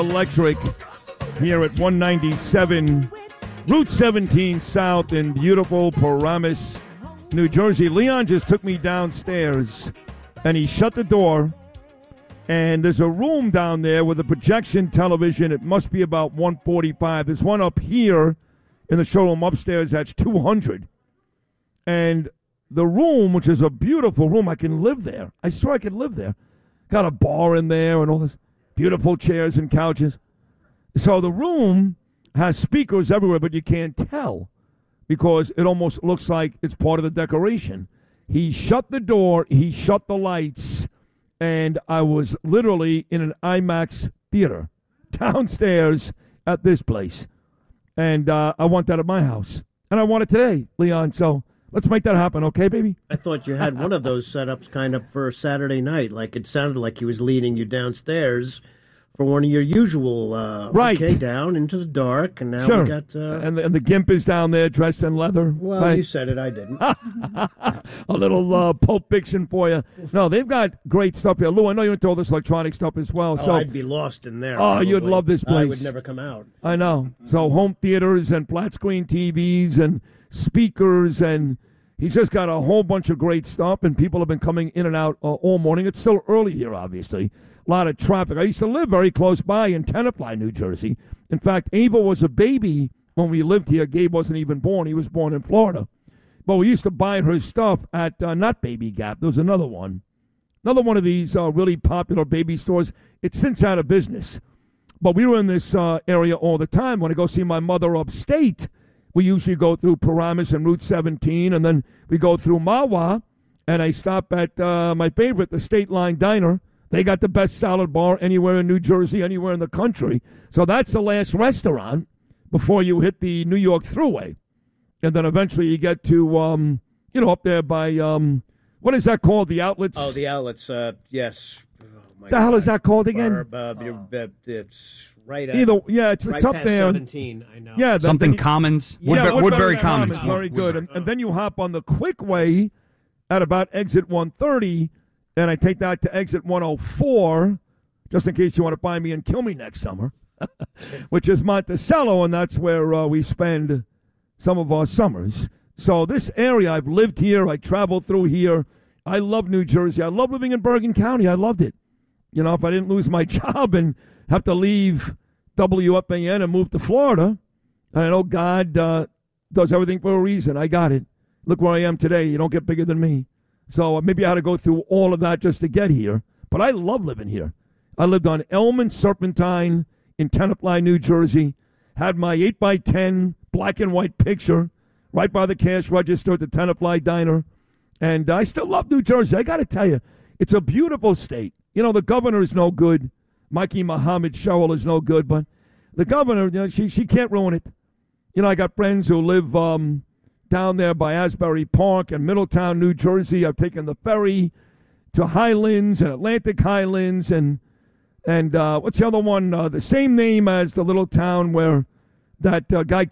Electric here at 197 Route 17 South in beautiful Paramus, New Jersey. Leon just took me downstairs and he shut the door, and there's a room down there with a projection television. It must be about 145. There's one up here in the showroom upstairs that's 200. And the room, which is a beautiful room, I can live there. I swear I could live there. Got a bar in there and all this beautiful chairs and couches. So the room has speakers everywhere, but you can't tell because it almost looks like it's part of the decoration. He shut the door, he shut the lights, and I was literally in an IMAX theater downstairs at this place. And I want that at my house. And I want it today, Leon. So let's make that happen, okay, baby? I thought you had one of those setups kind of for Saturday night. Like it sounded like he was leading you downstairs for one of your usual, right. Okay, down into the dark, and now sure. we got... And the gimp is down there dressed in leather. Well, right? You said it, I didn't. A little Pulp Fiction for you. No, they've got great stuff here. Lou, I know you're into all this electronic stuff as well. Oh, so I'd be lost in there. Oh, probably. you'd love this place. I would never come out. I know. So home theaters and flat screen TVs and speakers, and he's just got a whole bunch of great stuff, and people have been coming in and out all morning. It's still early here, obviously. A lot of traffic. I used to live very close by in Tenafly, New Jersey. In fact, Ava was a baby when we lived here. Gabe wasn't even born. He was born in Florida. But we used to buy her stuff at, not Baby Gap. There was another one. Another one of these really popular baby stores. It's since out of business. But we were in this area all the time. When I go see my mother upstate, we usually go through Paramus and Route 17, and then we go through Mahwah, and I stop at my favorite, the State Line Diner. They got the best salad bar anywhere in New Jersey, anywhere in the country. So that's the last restaurant before you hit the New York Thruway. And then eventually you get to, up there by, what is that called, the outlets? Oh, the outlets, yes. Oh, the hell is that called again? It's right at... It's right up past there. 17, I know. Yeah, something Commons. Woodbury Commons. Very good. And then you hop on the quick way at about exit 130, and I take that to exit 104, just in case you want to find me and kill me next summer, which is Monticello, and that's where we spend some of our summers. So this area, I've lived here. I traveled through here. I love New Jersey. I love living in Bergen County. I loved it. You know, if I didn't lose my job and have to leave WFAN and move to Florida, I know God does everything for a reason. I got it. Look where I am today. You don't get bigger than me. So maybe I had to go through all of that just to get here. But I love living here. I lived on Elm and Serpentine in Tenafly, New Jersey. Had my 8x10 black and white picture right by the cash register at the Tenafly Diner. And I still love New Jersey. I got to tell you, it's a beautiful state. You know, the governor is no good. Mikey Muhammad Sherrill is no good. But the governor, she can't ruin it. You know, I got friends who live down there by Asbury Park and Middletown, New Jersey. I've taken the ferry to Highlands and Atlantic Highlands and what's the other one? The same name as the little town where that guy